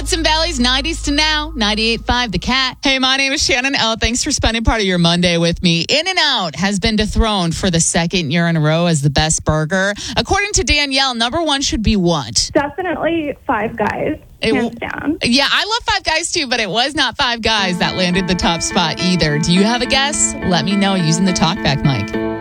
Hudson Valley's 90s to now, 98.5 The Cat. Hey, my name is Shannon L. Thanks for spending part of your Monday with me. In-N-Out has been dethroned for the second year in a row as the best burger. According to Danielle, number one should be what? Definitely Five Guys, hands down. Yeah, I love Five Guys too, but it was not Five Guys that landed the top spot either. Do you have a guess? Let me know using the talkback mic.